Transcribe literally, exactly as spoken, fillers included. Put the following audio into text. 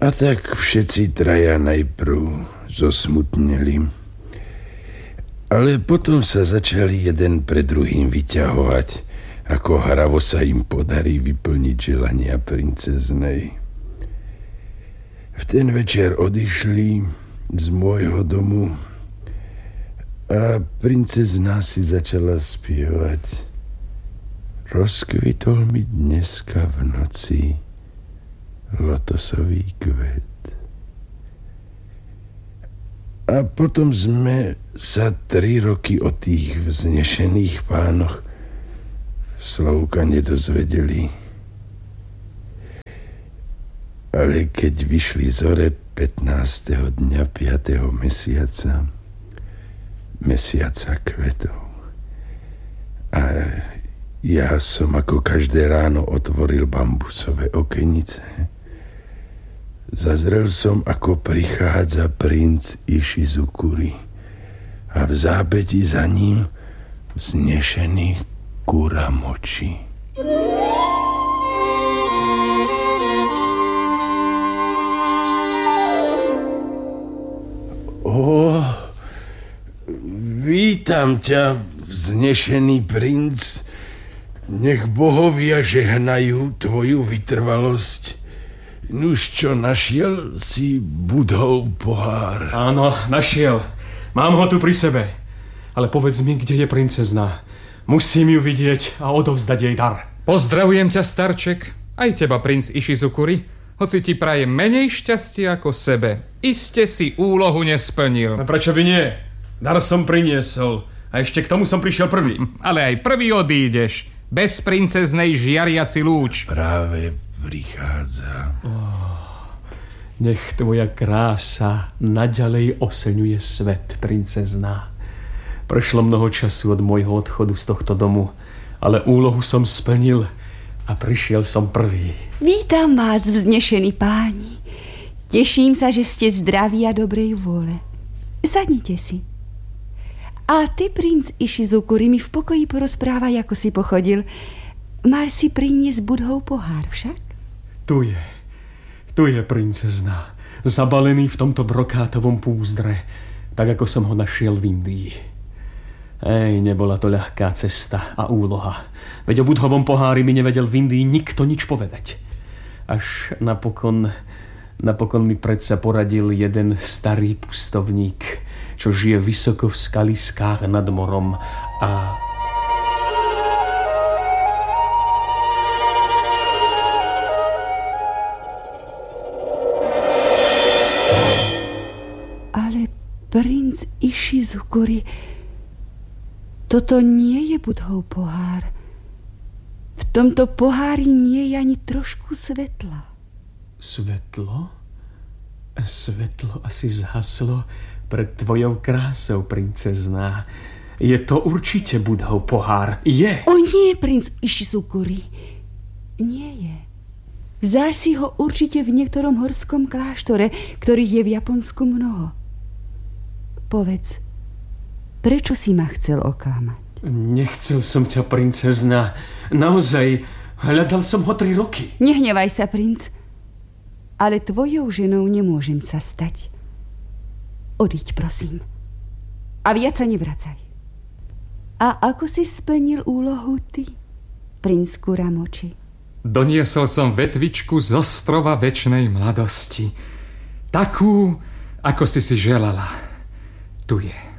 A tak všetci traja najprv zosmutneli, ale potom sa začali jeden pre druhým vyťahovať, ako hravo sa im podarí vyplniť želania princeznej. V ten večer odišli z môjho domu a princezná si začala spievať: rozkvitol mi dneska v noci lotosový kvet. A potom sme sa tri roky o tých vznešených pánoch slovka nedozvedeli. Ale keď vyšli zore pätnásteho dňa piateho mesiaca, mesiaca kvetov, a ja som ako každé ráno otvoril bambusové okenice, zazrel som, ako prichádza princ Ishizukuri a v zápäti za ním vznešený Kuramochi. Ó, vítam ťa, vznešený princ. Nech bohovia žehnajú tvoju vytrvalosť. Nuž čo, našiel si Budhov pohár? Áno, našiel. Mám ho tu pri sebe. Ale povedz mi, kde je princezná. Musím ju vidieť a odovzdať jej dar. Pozdravujem ťa, starček. Aj teba, princ Ishizukuri. Hoci ti praje menej šťastia ako sebe. Iste si úlohu nesplnil. No prečo by nie? Dar som priniesol. A ešte k tomu som prišiel prvý. Ale aj prvý odídeš. Bez princeznej žiariaci lúč. Práve prichádza. Oh, nech tvoja krása naďalej oseňuje svet, princezná. Prešlo mnoho času od môjho odchodu z tohto domu, ale úlohu som splnil a prišiel som prvý. Vítam vás, vznešení páni. Teším sa, že ste zdraví a dobrej vôle. Sadnite si. A ty, princ Ishizukuri, mi v pokoji porozprávaj, ako si pochodil. Mal si priniesť Budhov pohár však? Tu je. Tu je, princezná. Zabalený v tomto brokátovom púzdre, tak ako som ho našiel v Indii. Ej, nebola to ľahká cesta a úloha. Veď o Budhovom pohári mi nevedel v Indii nikto nič povedať. Až napokon, napokon mi predsa poradil jeden starý pustovník, čo žije vysoko v skaliskách nad morom a... Ale princ Ishizukuri, toto nie je Budhov pohár. V tomto pohári nie je ani trošku svetla. Svetlo? Svetlo asi zhaslo pred tvojou krásou, princezná. Je to určite Budhov pohár. Je. O nie, princ Ishizukuri. Nie je. Vzal si ho určite v niektorom horskom kláštore, ktorých je v Japonsku mnoho. Povedz, prečo si ma chcel oklamať? Nechcel som ťa, princezná. Naozaj, hľadal som ho tri roky. Nehnevaj sa, princ. Ale tvojou ženou nemôžem sa stať. Odíď, prosím. A viac sa nevracaj. A ako si splnil úlohu ty, princ Kuramochi? Doniesol som vetvičku z ostrova večnej mladosti. Takú, ako si si želala. Tu je.